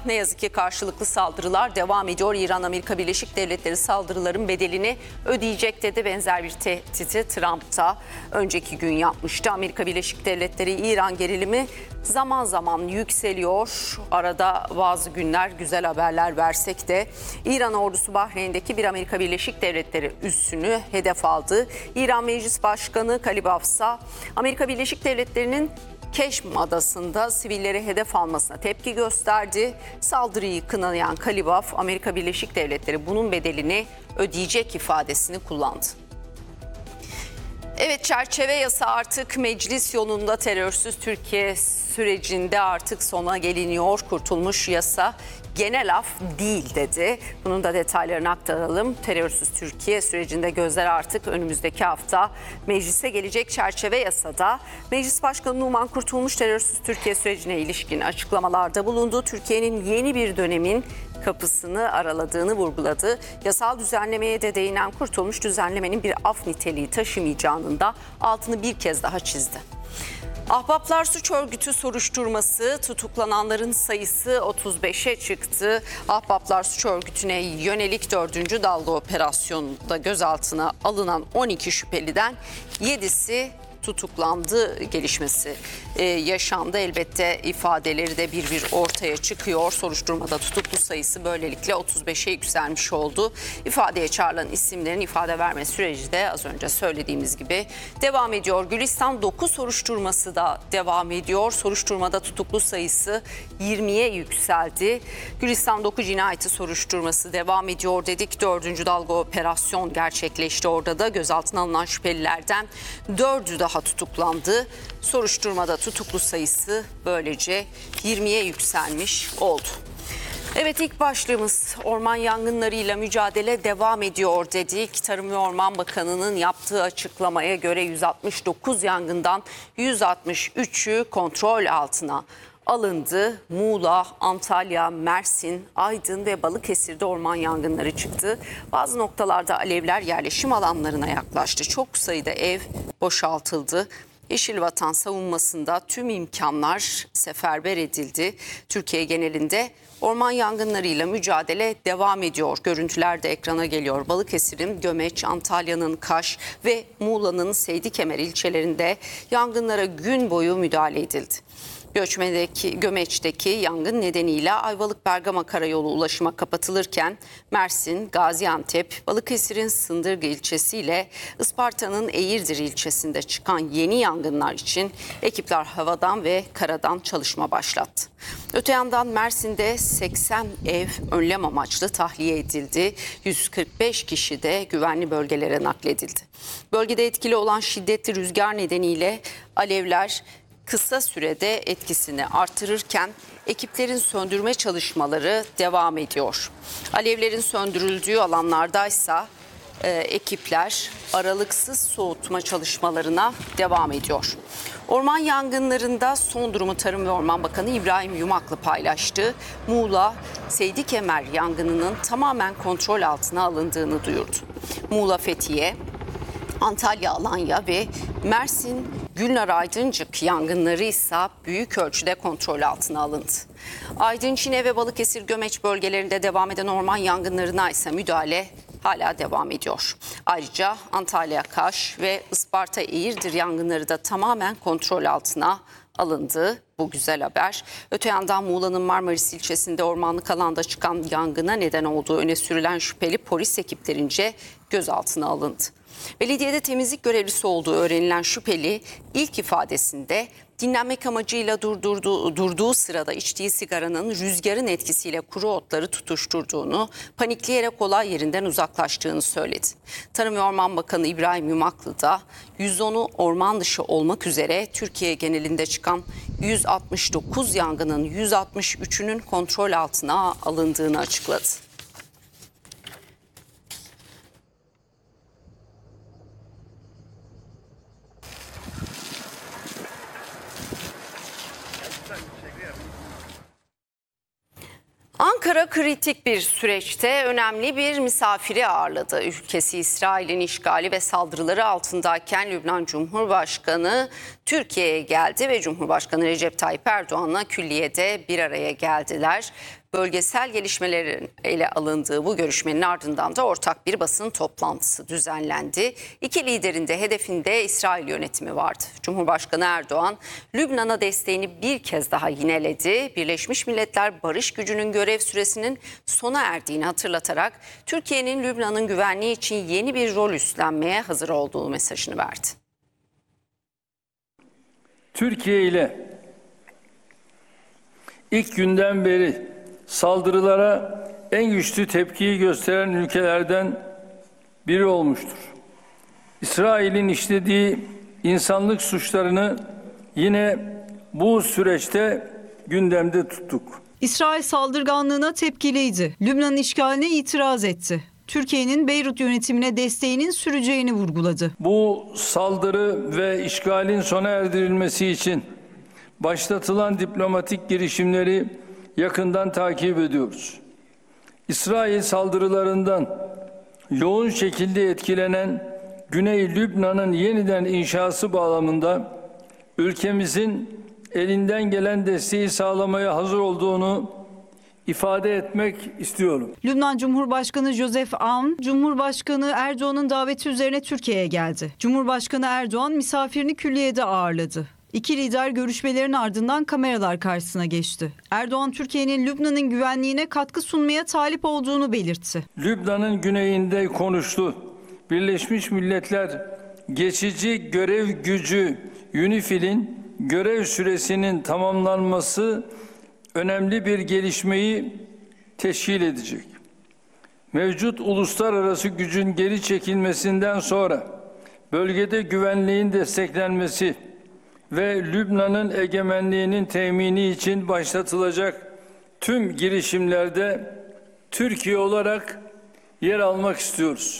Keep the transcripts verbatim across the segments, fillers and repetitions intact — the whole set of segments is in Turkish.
ne yazık ki karşılıklı saldırılar devam ediyor. İran, Amerika Birleşik Devletleri saldırıların bedelini ödeyecek dedi. Benzer bir tehditi Trump da önceki gün yapmıştı. Amerika Birleşik Devletleri İran gerilimi zaman zaman yükseliyor. Arada bazı günler güzel haberler versek de İran ordusu Bahreyn'deki bir Amerika Birleşik Devletleri üssünü hedef aldı. İran Meclis Başkanı Kalibaf ise Amerika Birleşik Devletleri'nin Keşm Adası'nda sivilleri hedef almasına tepki gösterdi. Saldırıyı kınayan Kalibaf, Amerika Birleşik Devletleri bunun bedelini ödeyecek ifadesini kullandı. Evet, çerçeve yasa artık meclis yolunda, terörsüz Türkiye sürecinde artık sona geliniyor. Kurtulmuş yasa genel af değil dedi. Bunun da detaylarını aktaralım. Terörsüz Türkiye sürecinde gözler artık önümüzdeki hafta meclise gelecek. Çerçeve yasada Meclis Başkanı Numan Kurtulmuş terörsüz Türkiye sürecine ilişkin açıklamalarda bulundu. Türkiye'nin yeni bir dönemin kapısını araladığını vurguladı. Yasal düzenlemeye de değinen Kurtulmuş, düzenlemenin bir af niteliği taşımayacağının da altını bir kez daha çizdi. Ahbaplar Suç Örgütü soruşturması, tutuklananların sayısı otuz beşe çıktı. Ahbaplar Suç Örgütü'ne yönelik dördüncü dalga operasyonunda gözaltına alınan on iki şüpheliden yedisi tutuklandı gelişmesi ee, yaşandı. Elbette ifadeleri de bir bir ortaya çıkıyor. Soruşturmada tutuklu sayısı böylelikle otuz beşe yükselmiş oldu. İfadeye çağrılan isimlerin ifade verme süreci de az önce söylediğimiz gibi devam ediyor. Gülistan dokuz soruşturması da devam ediyor. Soruşturmada tutuklu sayısı yirmiye yükseldi. Gülistan dokuz cinayeti soruşturması devam ediyor dedik. Dördüncü dalga operasyon gerçekleşti. Orada da gözaltına alınan şüphelilerden dördü daha tutuklandı. Soruşturmada tutuklu sayısı böylece yirmiye yükselmiş oldu. Evet, ilk başlığımız orman yangınlarıyla mücadele devam ediyor dedik. Tarım ve Orman Bakanı'nın yaptığı açıklamaya göre yüz altmış dokuz yangından yüz altmış üçü kontrol altına alındı. Muğla, Antalya, Mersin, Aydın ve Balıkesir'de orman yangınları çıktı. Bazı noktalarda alevler yerleşim alanlarına yaklaştı. Çok sayıda ev boşaltıldı. Yeşil Vatan savunmasında tüm imkanlar seferber edildi. Türkiye genelinde orman yangınlarıyla mücadele devam ediyor. Görüntüler de ekrana geliyor. Balıkesir'in Gömeç, Antalya'nın Kaş ve Muğla'nın Seydikemer ilçelerinde yangınlara gün boyu müdahale edildi. Göçme'deki, Gömeç'teki yangın nedeniyle Ayvalık-Bergama Karayolu ulaşıma kapatılırken Mersin, Gaziantep, Balıkesir'in Sındırgı ilçesiyle Isparta'nın Eğirdir ilçesinde çıkan yeni yangınlar için ekipler havadan ve karadan çalışma başlattı. Öte yandan Mersin'de seksen ev önlem amaçlı tahliye edildi. yüz kırk beş kişi de güvenli bölgelere nakledildi. Bölgede etkili olan şiddetli rüzgar nedeniyle alevler kısa sürede etkisini artırırken ekiplerin söndürme çalışmaları devam ediyor. Alevlerin söndürüldüğü alanlardaysa e, ekipler aralıksız soğutma çalışmalarına devam ediyor. Orman yangınlarında son durumu Tarım ve Orman Bakanı İbrahim Yumaklı paylaştı. Muğla, Seydikemer yangınının tamamen kontrol altına alındığını duyurdu. Muğla, Fethiye, Antalya, Alanya ve Mersin, Gülnar Aydıncık yangınları ise büyük ölçüde kontrol altına alındı. Aydın, Çine ve Balıkesir, Gömeç bölgelerinde devam eden orman yangınlarına ise müdahale hala devam ediyor. Ayrıca Antalya, Kaş ve Isparta, Eğirdir yangınları da tamamen kontrol altına alındı. Bu güzel haber. Öte yandan Muğla'nın Marmaris ilçesinde ormanlık alanda çıkan yangına neden olduğu öne sürülen şüpheli polis ekiplerince gözaltına alındı. Belediyede temizlik görevlisi olduğu öğrenilen şüpheli ilk ifadesinde dinlenmek amacıyla durdurduğu, durduğu sırada içtiği sigaranın rüzgarın etkisiyle kuru otları tutuşturduğunu, panikleyerek olay yerinden uzaklaştığını söyledi. Tarım ve Orman Bakanı İbrahim Yumaklı da yüz onu orman dışı olmak üzere Türkiye genelinde çıkan yüz altmış dokuz yangının yüz altmış üçünün kontrol altına alındığını açıkladı. Ankara kritik bir süreçte önemli bir misafiri ağırladı. Ülkesi İsrail'in işgali ve saldırıları altındayken Lübnan Cumhurbaşkanı Türkiye'ye geldi ve Cumhurbaşkanı Recep Tayyip Erdoğan'la külliyede bir araya geldiler. Bölgesel gelişmelerin ele alındığı bu görüşmenin ardından da ortak bir basın toplantısı düzenlendi. İki liderin de hedefinde İsrail yönetimi vardı. Cumhurbaşkanı Erdoğan, Lübnan'a desteğini bir kez daha yineledi. Birleşmiş Milletler barış gücünün görev süresinin sona erdiğini hatırlatarak Türkiye'nin Lübnan'ın güvenliği için yeni bir rol üstlenmeye hazır olduğu mesajını verdi. Türkiye ile ilk günden beri saldırılara en güçlü tepkiyi gösteren ülkelerden biri olmuştur. İsrail'in işlediği insanlık suçlarını yine bu süreçte gündemde tuttuk. İsrail saldırganlığına tepkiliydi. Lübnan'ın işgaline itiraz etti. Türkiye'nin Beyrut yönetimine desteğinin süreceğini vurguladı. Bu saldırı ve işgalin sona erdirilmesi için başlatılan diplomatik girişimleri yakından takip ediyoruz. İsrail saldırılarından yoğun şekilde etkilenen Güney Lübnan'ın yeniden inşası bağlamında ülkemizin elinden gelen desteği sağlamaya hazır olduğunu ifade etmek istiyorum. Lübnan Cumhurbaşkanı Joseph Aoun, Cumhurbaşkanı Erdoğan'ın daveti üzerine Türkiye'ye geldi. Cumhurbaşkanı Erdoğan misafirini külliyede ağırladı. İki lider görüşmelerin ardından kameralar karşısına geçti. Erdoğan, Türkiye'nin Lübnan'ın güvenliğine katkı sunmaya talip olduğunu belirtti. Lübnan'ın güneyinde konuştu. Birleşmiş Milletler geçici görev gücü UNIFIL'in görev süresinin tamamlanması önemli bir gelişmeyi teşkil edecek. Mevcut uluslararası gücün geri çekilmesinden sonra bölgede güvenliğin desteklenmesi ve Lübnan'ın egemenliğinin temini için başlatılacak tüm girişimlerde Türkiye olarak yer almak istiyoruz.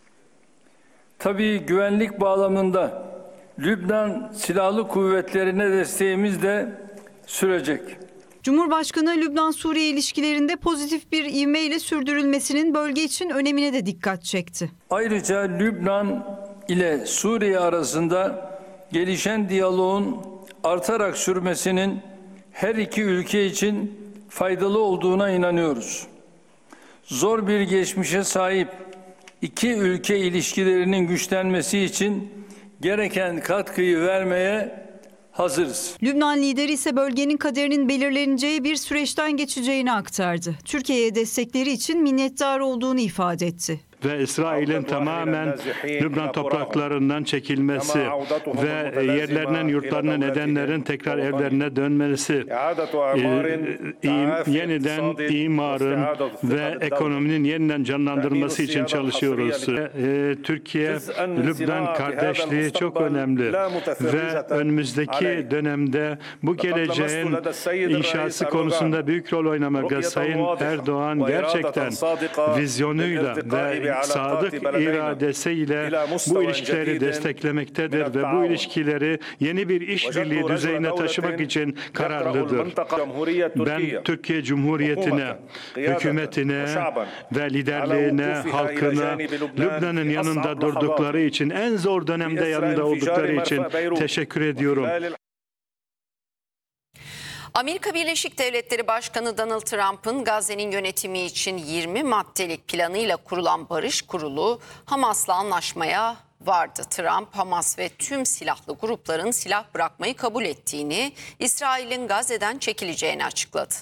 Tabii güvenlik bağlamında Lübnan Silahlı Kuvvetlerine desteğimiz de sürecek. Cumhurbaşkanı Lübnan-Suriye ilişkilerinde pozitif bir ivmeyle sürdürülmesinin bölge için önemine de dikkat çekti. Ayrıca Lübnan ile Suriye arasında gelişen diyaloğun artarak sürmesinin her iki ülke için faydalı olduğuna inanıyoruz. Zor bir geçmişe sahip iki ülke ilişkilerinin güçlenmesi için gereken katkıyı vermeye hazırız. Lübnan lideri ise bölgenin kaderinin belirleneceği bir süreçten geçeceğini aktardı. Türkiye'ye destekleri için minnettar olduğunu ifade etti. Ve İsrail'in tamamen Lübnan topraklarından çekilmesi ve yerlerinden yurtlarının edenlerin tekrar evlerine dönmesi, yeniden imarın ve ekonominin yeniden canlandırılması için çalışıyoruz. Türkiye, Lübnan kardeşliği çok önemli ve önümüzdeki dönemde bu geleceğin inşası konusunda büyük rol oynamakta. Sayın Erdoğan gerçekten vizyonuyla ve sadık iradesiyle bu ilişkileri desteklemektedir ve bu ilişkileri yeni bir işbirliği düzeyine taşımak için kararlıdır. Ben Türkiye Cumhuriyeti'ne, hükümetine ve liderliğine, halkına, Lübnan'ın yanında durdukları için, en zor dönemde yanında oldukları için teşekkür ediyorum. Amerika Birleşik Devletleri Başkanı Donald Trump'ın Gazze'nin yönetimi için yirmi maddelik planıyla kurulan barış kurulu Hamas'la anlaşmaya vardı. Trump, Hamas ve tüm silahlı grupların silah bırakmayı kabul ettiğini, İsrail'in Gazze'den çekileceğini açıkladı.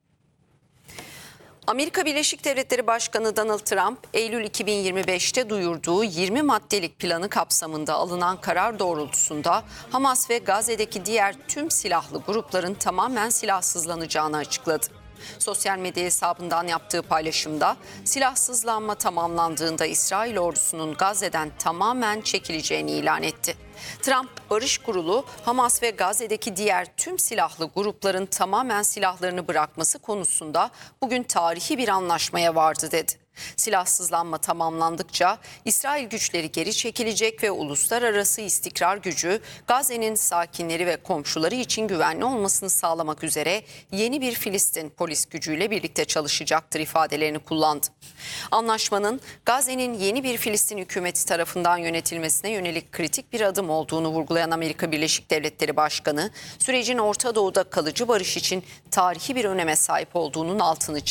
Amerika Birleşik Devletleri Başkanı Donald Trump, Eylül iki bin yirmi beşte duyurduğu yirmi maddelik planı kapsamında alınan karar doğrultusunda Hamas ve Gazze'deki diğer tüm silahlı grupların tamamen silahsızlanacağını açıkladı. Sosyal medya hesabından yaptığı paylaşımda silahsızlanma tamamlandığında İsrail ordusunun Gazze'den tamamen çekileceğini ilan etti. Trump, barış kurulu Hamas ve Gazze'deki diğer tüm silahlı grupların tamamen silahlarını bırakması konusunda bugün tarihi bir anlaşmaya vardı dedi. Silahsızlanma tamamlandıkça İsrail güçleri geri çekilecek ve uluslararası istikrar gücü Gazze'nin sakinleri ve komşuları için güvenli olmasını sağlamak üzere yeni bir Filistin polis gücüyle birlikte çalışacaktır ifadelerini kullandı. Anlaşmanın Gazze'nin yeni bir Filistin hükümeti tarafından yönetilmesine yönelik kritik bir adım olduğunu vurgulayan Amerika Birleşik Devletleri Başkanı, sürecin Orta Doğu'da kalıcı barış için tarihi bir öneme sahip olduğunun altını çizdi.